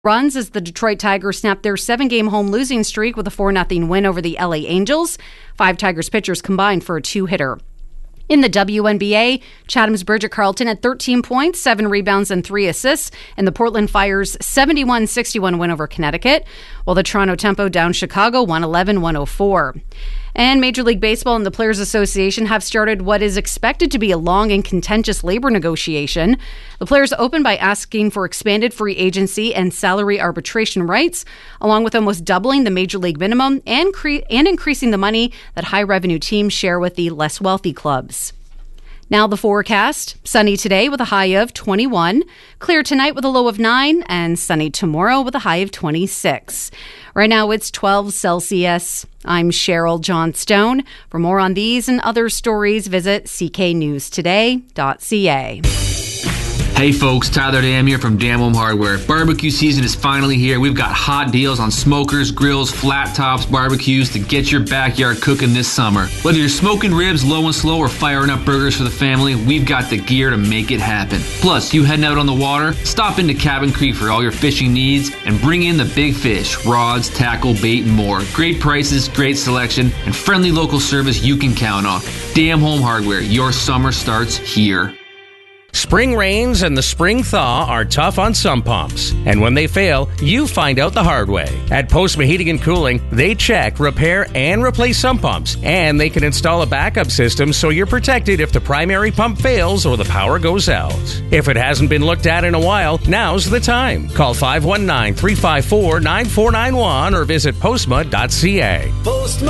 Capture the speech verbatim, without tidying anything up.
runs as the Detroit Tigers snapped their seven-game home losing streak with a four nothing win over the L A Angels. Five Tigers pitchers combined for a two-hitter. In the W N B A, Chatham's Bridget Carlton had thirteen points, seven rebounds, and three assists in the Portland Fire's seventy-one sixty-one win over Connecticut, while the Toronto Tempo downed Chicago one eleven one oh four. And Major League Baseball and the Players Association have started what is expected to be a long and contentious labor negotiation. The players opened by asking for expanded free agency and salary arbitration rights, along with almost doubling the Major League minimum and, cre- and increasing the money that high-revenue teams share with the less wealthy clubs. Now the forecast. Sunny today with a high of twenty-one. Clear tonight with a low of nine. And sunny tomorrow with a high of twenty-six. Right now it's twelve Celsius. I'm Cheryl Johnstone. For more on these and other stories, visit c k news today dot c a. Hey folks, Tyler Dam here from Dam Home Hardware. Barbecue season is finally here. We've got hot deals on smokers, grills, flat tops, barbecues to get your backyard cooking this summer. Whether you're smoking ribs low and slow or firing up burgers for the family, we've got the gear to make it happen. Plus, you heading out on the water? Stop into Cabin Creek for all your fishing needs and bring in the big fish, rods, tackle, bait, and more. Great prices, great selection, and friendly local service you can count on. Dam Home Hardware, your summer starts here. Spring rains and the spring thaw are tough on some pumps. And when they fail, you find out the hard way. At Postma Heating and Cooling, they check, repair, and replace sump pumps. And they can install a backup system so you're protected if the primary pump fails or the power goes out. If it hasn't been looked at in a while, now's the time. Call five one nine, three five four, nine four nine one or visit postma dot c a. Postma